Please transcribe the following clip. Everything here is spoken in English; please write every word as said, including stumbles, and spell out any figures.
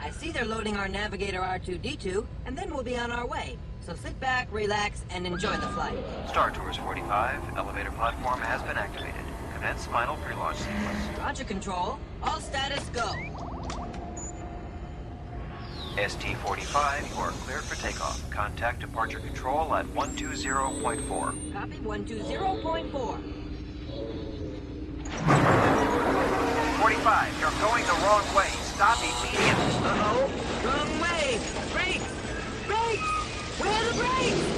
I see they're loading our navigator R two D two, and then we'll be on our way. So sit back, relax, and enjoy the flight. Star Tours forty-five, elevator platform has been activated. Commence final pre-launch sequence. Roger, Control. All status go. S T forty-five, you are cleared for takeoff. Contact departure control at one two zero point four. Copy one two zero point four. forty-five, you're going the wrong way. Stop immediately. Uh-oh. Wrong way. Brakes! Brakes! Where are the brakes?